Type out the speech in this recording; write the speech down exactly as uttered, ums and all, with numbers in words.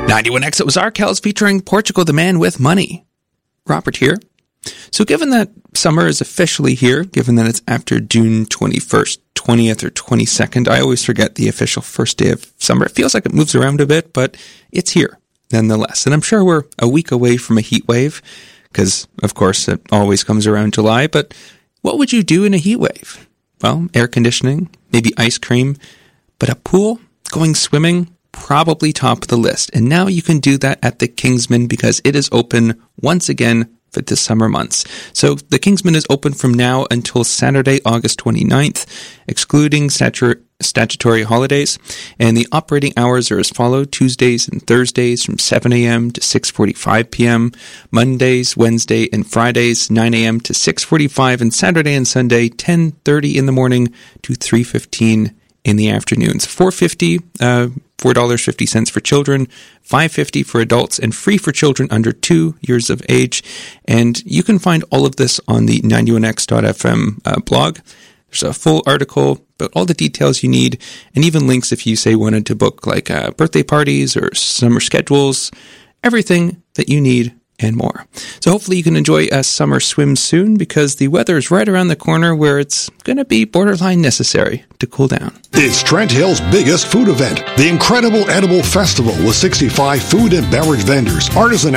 ninety-one X, it was Arkells featuring Portugal the Man with Money. Robert here. So given that summer is officially here, given that it's after June twenty-first, twentieth, or twenty-second, I always forget the official first day of summer. It feels like it moves around a bit, but it's here nonetheless. And I'm sure we're a week away from a heat wave, because, of course, it always comes around July. But what would you do in a heat wave? Well, air conditioning, maybe ice cream, but a pool, going swimming, probably top of the list. And now you can do that at the Kingsman because it is open once again for the summer months. So the Kingsman is open from now until Saturday, August twenty-ninth, excluding statu- statutory holidays. And the operating hours are as follows: Tuesdays and Thursdays from seven a.m. to six forty-five p.m., Mondays, Wednesday, and Fridays nine a.m. to six forty-five, and Saturday and Sunday ten thirty in the morning to three fifteen in the afternoons. four dollars and fifty cents, uh, four dollars and fifty cents for children, five dollars and fifty cents for adults, and free for children under two years of age. And you can find all of this on the ninety-one x dot f m uh, blog. There's a full article about all the details you need, and even links if you, say, wanted to book like uh, birthday parties or summer schedules, everything that you need and more. So hopefully you can enjoy a summer swim soon, because the weather is right around the corner where it's going to be borderline necessary to cool down. It's Trent Hill's biggest food event, the Incredible Edible Festival, with sixty-five food and beverage vendors, artisan